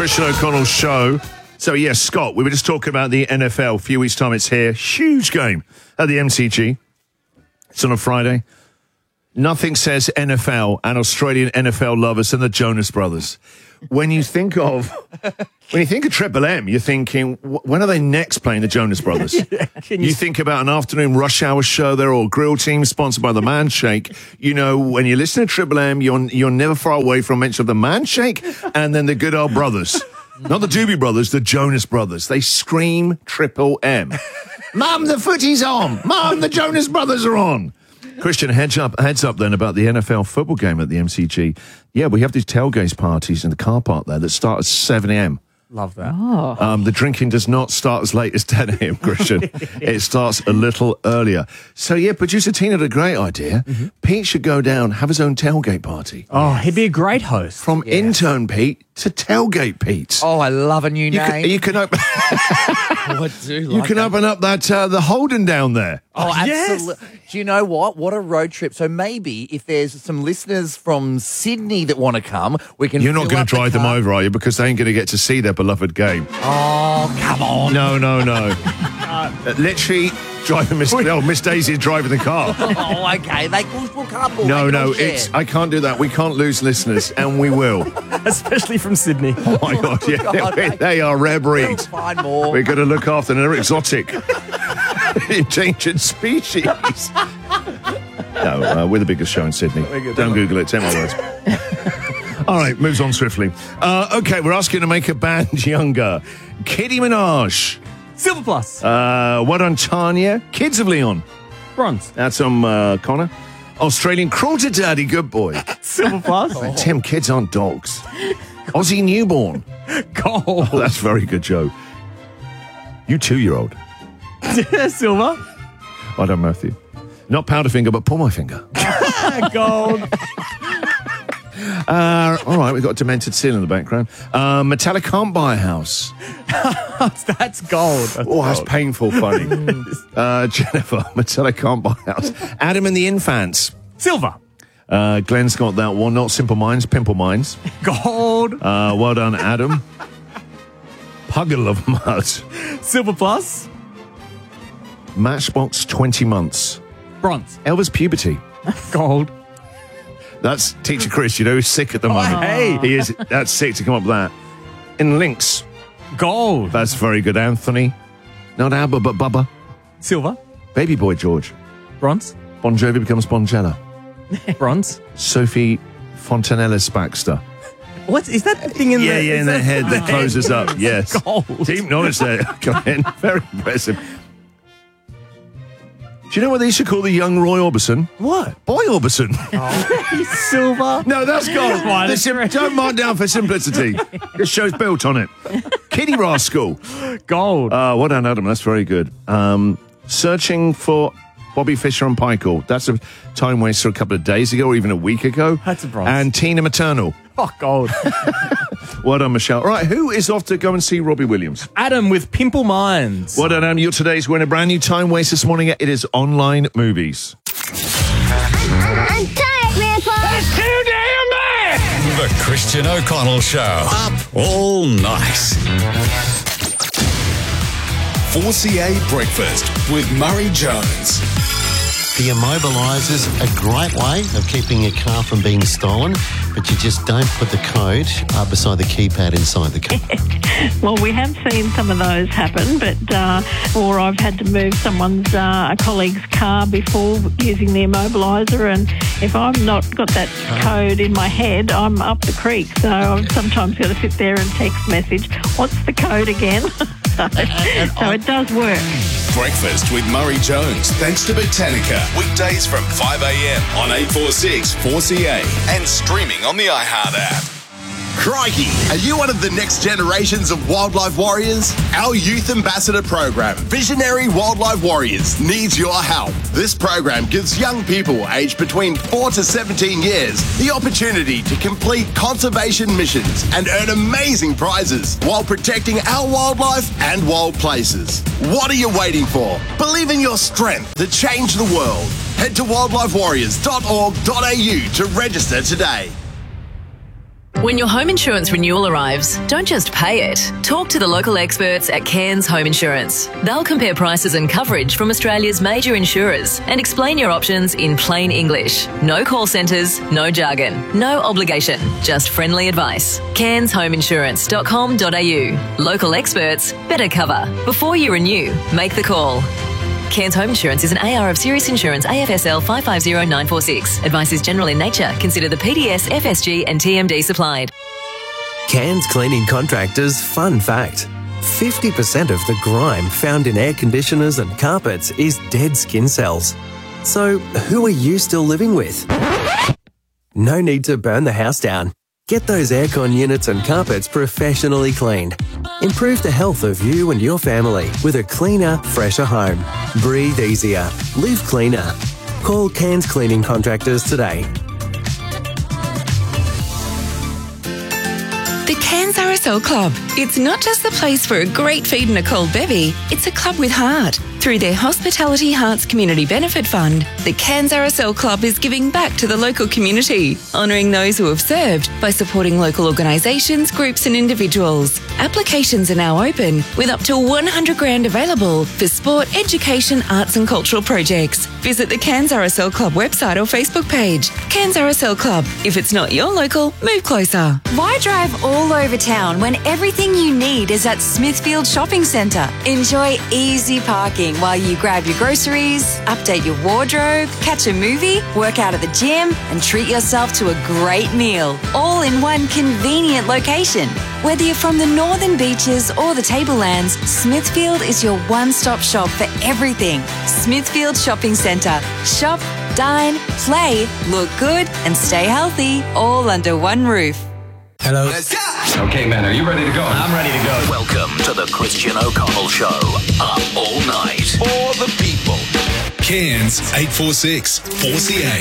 Christian O'Connell Show. So, yes, Scott, we were just talking about the NFL. A few weeks' time, it's here. Huge game at the MCG. It's on a Friday. Nothing says NFL and Australian NFL lovers than the Jonas Brothers. When you think of Triple M, you're thinking, when are they next playing the Jonas Brothers? You think about an afternoon rush hour show there, or grill team sponsored by the Man Shake. You know, when you listen to Triple M, you're never far away from mention of the Man Shake and then the good old brothers. Not the Doobie Brothers, the Jonas Brothers. They scream Triple M. Mum, the footy's on. Mum, the Jonas Brothers are on. Christian, heads up then about the NFL football game at the MCG. Yeah, we have these tailgate parties in the car park there that start at 7 a.m. Love that. Oh. The drinking does not start as late as 10 a.m., Christian. It starts a little earlier. So, yeah, producer Tina had a great idea. Mm-hmm. Pete should go down, have his own tailgate party. Oh, he'd be a great host. From intern Pete to tailgate Pete. Oh, I love a new name. You can open... I do like You can open up that the Holden down there. Oh, absolutely. Yes. Do you know what? What a road trip. So maybe if there's some listeners from Sydney that want to come, we can. You're not going to drive them over, are you? Because they ain't going to get to see their beloved game. Oh, come on. No. Literally driving Miss Daisy is driving the car. Oh, okay. We'll carpool. No, I can't do that. We can't lose listeners, and we will. Especially from Sydney. Oh my God, yeah. God, they are rare breed. We'll find more. We're going to look after an exotic, endangered species. No, we're the biggest show in Sydney. Don't Google it, 10 more words. All right, moves on swiftly. Okay, we're asking to make a band younger. Kitty Minaj. Silver Plus. What on Tanya? Kids of Leon. Bronze. That's on Connor. Australian Crawler Daddy, good boy. Silver Plus. Tim, kids aren't dogs. Aussie Newborn. Gold. Oh, that's very good, Joe. You 2-year-old. Silver. Well done, Matthew. Not Powderfinger, but Pull My Finger. Gold. All right, we've got Demented Seal in the background. Metallic Can't Buy a House. That's gold. That's painful funny. Jennifer, Metallic Can't Buy a House. Adam and the Infants. Silver. Glenn's got that one. Not Simple Minds, Pimple Minds. Gold. Well done, Adam. Puddle of Mud. Silver Plus. Matchbox 20 Months. Bronze. Elvis Puberty. Gold. That's Teacher Chris, you know, who's sick at the moment. Hey. He is. That's sick to come up with that. In Lynx. Gold. That's very good, Anthony. Not Abba, but Bubba. Silver. Baby Boy George. Bronze. Bon Jovi becomes Bonjella. Bronze. Sophie Fontanellis Baxter. What is that thing in Yeah, the in the head that closes up. Yes. Gold. Deep knowledge there, Glenn. Very impressive. Do you know what they used to call the young Roy Orbison? What? Boy Orbison. Silver. No, that's gold. Fine, it's Don't mark down for simplicity. This show's built on it. Kitty Rascal. Gold. Well done, Adam. That's very good. Searching for Bobby Fischer and Pykel. That's a time waster a couple of days ago or even a week ago. That's a bronze. And Tina Maternal. Oh, gold. Well done, Michelle. All right, who is off to go and see Robbie Williams? Adam with Pimple Minds. Well done, Adam. You're today's winner. Brand new time waste this morning. It is online movies. I'm tired, Grandpa. That's too damn bad! The Christian O'Connell Show. Up all night. 4CA Breakfast with Murray Jones. The immobiliser's a great way of keeping your car from being stolen, but you just don't put the code beside the keypad inside the car. Well, we have seen some of those happen, but or I've had to move someone's a colleague's car before using the immobiliser, and if I've not got that code in my head, I'm up the creek. So I've sometimes got to sit there and text message, "What's the code again?" So it does work. Breakfast with Murray Jones, thanks to Botanica. Weekdays from 5 a.m. on 846 4CA and streaming on the iHeart app. Crikey! Are you one of the next generations of wildlife warriors? Our youth ambassador program, Visionary Wildlife Warriors, needs your help. This program gives young people aged between 4 to 17 years the opportunity to complete conservation missions and earn amazing prizes while protecting our wildlife and wild places. What are you waiting for? Believe in your strength to change the world. Head to wildlifewarriors.org.au to register today. When your home insurance renewal arrives, don't just pay it. Talk to the local experts at Cairns Home Insurance. They'll compare prices and coverage from Australia's major insurers and explain your options in plain English. No call centres, no jargon, no obligation, just friendly advice. cairnshomeinsurance.com.au. Local experts, better cover. Before you renew, make the call. Cairns Home Insurance is an AR of Serious Insurance AFSL 550946. Advice is general in nature. Consider the PDS, FSG and TMD supplied. Cairns Cleaning Contractors fun fact. 50% of the grime found in air conditioners and carpets is dead skin cells. So, who are you still living with? No need to burn the house down. Get those aircon units and carpets professionally cleaned. Improve the health of you and your family with a cleaner, fresher home. Breathe easier. Live cleaner. Call Cairns Cleaning Contractors today. The Cairns RSL Club. It's not just the place for a great feed and a cold bevy, it's a club with heart. Through their Hospitality Hearts Community Benefit Fund, the Cairns RSL Club is giving back to the local community, honouring those who have served by supporting local organisations, groups and individuals. Applications are now open, with up to $100,000 available for sport, education, arts and cultural projects. Visit the Cairns RSL Club website or Facebook page. Cairns RSL Club. If it's not your local, move closer. Why drive all over town when everything you need is at Smithfield Shopping Centre? Enjoy easy parking while you grab your groceries, update your wardrobe, catch a movie, work out at the gym and treat yourself to a great meal, all in one convenient location. Whether you're from the Northern Beaches or the Tablelands, Smithfield is your one-stop shop for everything. Smithfield Shopping Centre. Shop, dine, play, look good and stay healthy, all under one roof. Hello. Okay, man, are you ready to go? I'm ready to go. Welcome to the Christian O'Connell Show. Up all night. For the people. Cairns 846 4CA.